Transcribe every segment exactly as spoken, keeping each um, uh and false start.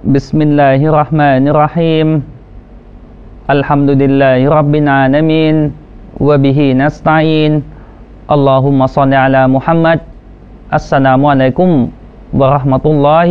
بسم الله الرحمن الرحيم الحمد لله رب العالمين وبه نستعين اللهم صل على محمد السلام عليكم ورحمة الله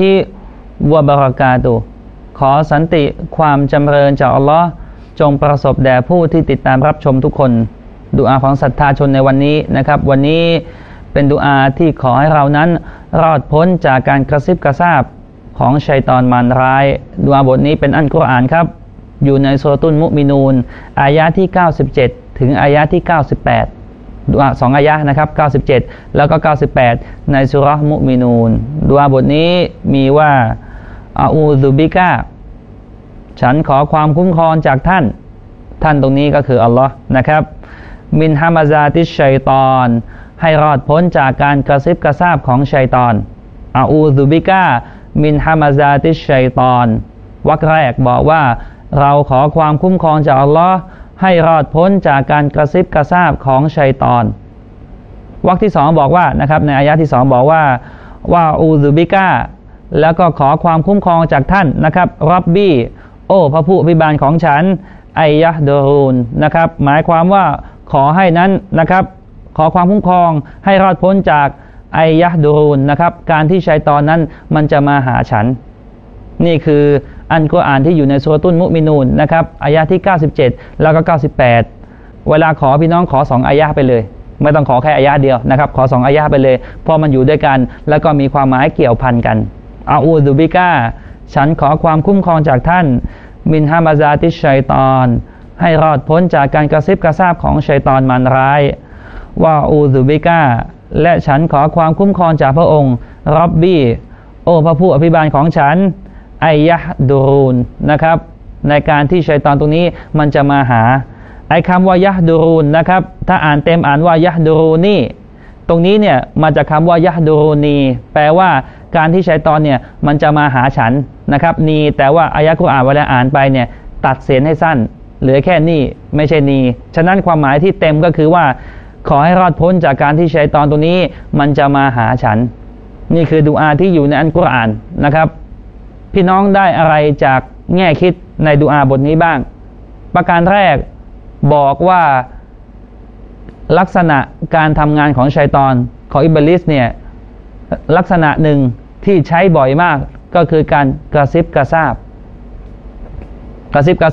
وبركاته ขอสันติความจำเริญจากอัลลอฮ์จงประสบแด่ผู้ที่ติดตามรับชมทุกคนดุอาของศรัทธาชนในวันนี้นะครับวันนี้เป็นดุอาที่ขอให้เรานั้นรอดพ้นจากการกระซิบกระซาบของชัยฏอนมารร้ายดุอาบทนี้เป็นอัลกุรอานครับอยู่ในซูเราะตุลมุมินูนอายะห์ที่เก้าสิบเจ็ดถึงอายะห์ที่เก้าสิบแปดดุอาสองอายะห์นะครับเก้าสิบเจ็ดแล้วก็เก้าสิบแปดในซูเราะห์มุมินูนดุอาบทนี้มีว่าอาอูซุบิกะฉันขอความคุ้มครองจากท่านท่านตรงนี้ก็คืออัลลอฮ์นะครับมินฮามาซาติชชัยฏอนให้รอดพ้นจากการกระซิบกระซาบของชัยฏอนอาอูซุบิกะมินฮามาซาติชชัยฏอนวรรคแรกบอกว่าเราขอความคุ้มครองจากอัลลอฮ์ให้รอดพ้นจากการกระซิบกระซาบของชัยฏอนวรรคที่สองบอกว่านะครับในอายะที่สองบอกว่าว่าอูซุบิกะแล้วก็ขอความคุ้มครองจากท่านนะครับรับบี้โอ้พระผู้อภิบาลของฉันไอยะห์ดูรูนนะครับหมายความว่าขอให้นั้นนะครับขอความคุ้มครองให้รอดพ้นจากไอยะห์ดูรูนนะครับการที่ชัยฏอนนั้นมันจะมาหาฉันนี่คืออัลกุรอานที่อยู่ในซูเราะตุลมุมินูนนะครับอายะที่เก้าสิบเจ็ดแล้วก็เก้าสิบแปดเวลาขอพี่น้องขอสองอายะไปเลยไม่ต้องขอแค่อายะเดียวนะครับขอสองอายะไปเลยเพราะมันอยู่ด้วยกันแล้วก็มีความหมายเกี่ยวพันกันอาอูซุบิกะฉันขอความคุ้มครองจากท่านมินฮามาซาติชชัยฏอนให้รอดพ้นจากการกระซิบกระซาบของชัยฏอนมารร้ายว่าอูซุบิกะและฉันขอความคุ้มครองจากพระองค์ร็อบบี้โอ้พระผู้อภิบาลของฉันไอยะห์ดูรูนนะครับในการที่ชัยฏอนตรงนี้มันจะมาหาไอคำว่ายะห์ดูรูนนะครับถ้าอ่านเต็มอ่านว่ายะห์ดูรูนีตรงนี้เนี่ยมาจากคำว่ายะห์ดูรูนีแปลว่าการที่ชัยฏอนเนี่ยมันจะมาหาฉันนะครับนีแต่ว่าอายะกุรอานเวลาอ่านไปเนี่ยตัดเสียงให้สั้นเหลือแค่นี้ไม่ใช่นีฉะนั้นความหมายที่เต็มก็คือว่าขอให้รอดพ้นจากการที่ชัยฏอนตรงนี้มันจะมาหาฉันนี่คือดุอาที่อยู่ในอัลกุรอานนะครับพี่น้องได้อะไรจากแง่คิดในดุอาบทนี้บ้างประการแรกบอกว่าลักษณะการทำงานของชัยฏอนของอิบลิสเนี่ยลักษณะหนึ่งที่ใช้บ่อยมากก็คือการกระซิบกระซาบกระซิบกระ